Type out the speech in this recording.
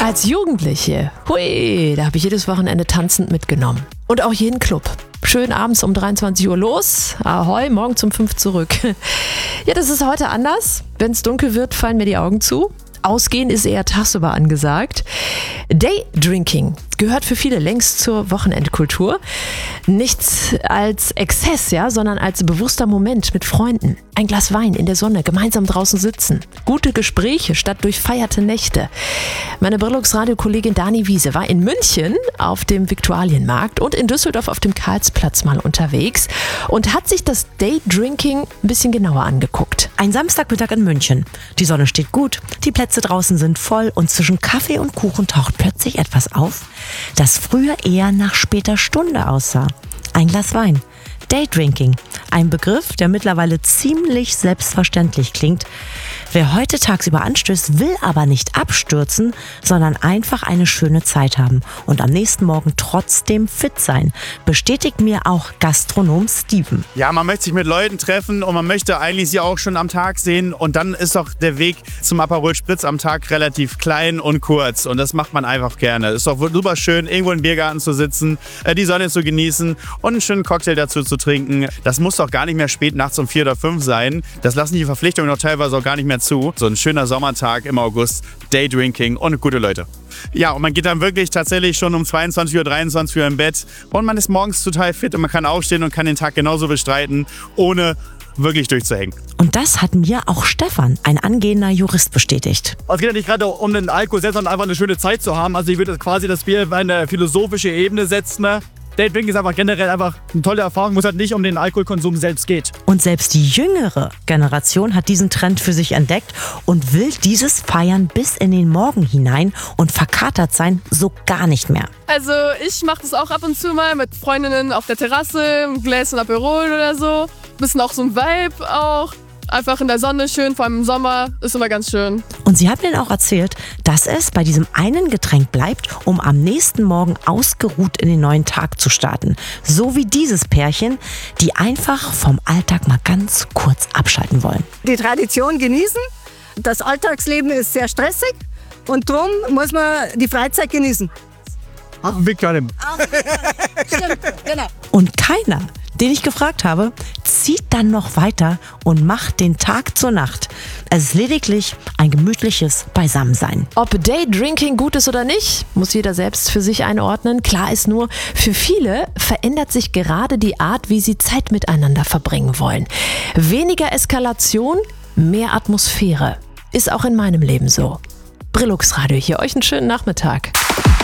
Als Jugendliche, hui, da habe ich jedes Wochenende tanzend mitgenommen. Und auch jeden Club. Schön abends um 23 Uhr los, ahoi, morgen um 5 zurück. Ja, das ist heute anders. Wenn es dunkel wird, fallen mir die Augen zu. Ausgehen ist eher tagsüber angesagt. Daydrinking gehört für viele längst zur Wochenendkultur. Nichts als Exzess, sondern als bewusster Moment mit Freunden. Ein Glas Wein in der Sonne, gemeinsam draußen sitzen. Gute Gespräche statt durchfeierte Nächte. Meine Brillux-Radio-Kollegin Dani Wiese war in München auf dem Viktualienmarkt und in Düsseldorf auf dem Karlsplatz mal unterwegs und hat sich das Daydrinking ein bisschen genauer angeguckt. Ein Samstagmittag in München. Die Sonne steht gut, die Plätze draußen sind voll und zwischen Kaffee und Kuchen taucht plötzlich etwas auf, das früher eher nach später Stunde aussah. Ein Glas Wein. Daydrinking. Ein Begriff, der mittlerweile ziemlich selbstverständlich klingt. Wer heute tagsüber anstößt, will aber nicht abstürzen, sondern einfach eine schöne Zeit haben und am nächsten Morgen trotzdem fit sein, bestätigt mir auch Gastronom Steven. Ja, man möchte sich mit Leuten treffen und man möchte eigentlich sie auch schon am Tag sehen und dann ist doch der Weg zum Aperol Spritz am Tag relativ klein und kurz und das macht man einfach gerne. Ist doch super schön, irgendwo im Biergarten zu sitzen, die Sonne zu genießen und einen schönen Cocktail dazu zu trinken. Das muss doch gar nicht mehr spät nachts um 4 oder 5 sein. Das lassen die Verpflichtungen noch teilweise auch gar nicht mehr zu. So ein schöner Sommertag im August, Daydrinking und gute Leute. Ja, und man geht dann wirklich tatsächlich schon um 22 Uhr, 23 Uhr im Bett und man ist morgens total fit und man kann aufstehen und kann den Tag genauso bestreiten, ohne wirklich durchzuhängen. Und das hat mir auch Stefan, ein angehender Jurist, bestätigt. Es geht ja nicht gerade um den Alkohol selbst, sondern einfach eine schöne Zeit zu haben. Also ich würde quasi das Bier auf eine philosophische Ebene setzen. Daydrinking ist einfach generell einfach eine tolle Erfahrung, wo es halt nicht um den Alkoholkonsum selbst geht. Und selbst die jüngere Generation hat diesen Trend für sich entdeckt und will dieses Feiern bis in den Morgen hinein und verkatert sein so gar nicht mehr. Also ich mache das auch ab und zu mal mit Freundinnen auf der Terrasse, ein Gläschen Aperol oder so. Bisschen auch so ein Vibe auch. Einfach in der Sonne schön, vor allem im Sommer, ist immer ganz schön. Und sie hat mir dann auch erzählt, dass es bei diesem einen Getränk bleibt, um am nächsten Morgen ausgeruht in den neuen Tag zu starten. So wie dieses Pärchen, die einfach vom Alltag mal ganz kurz abschalten wollen. Die Tradition genießen. Das Alltagsleben ist sehr stressig und darum muss man die Freizeit genießen. Stimmt, genau. Und keiner, den ich gefragt habe, zieht dann noch weiter und macht den Tag zur Nacht. Es ist lediglich ein gemütliches Beisammensein. Ob Daydrinking gut ist oder nicht, muss jeder selbst für sich einordnen. Klar ist nur, für viele verändert sich gerade die Art, wie sie Zeit miteinander verbringen wollen. Weniger Eskalation, mehr Atmosphäre. Ist auch in meinem Leben so. Brillux Radio hier, euch einen schönen Nachmittag.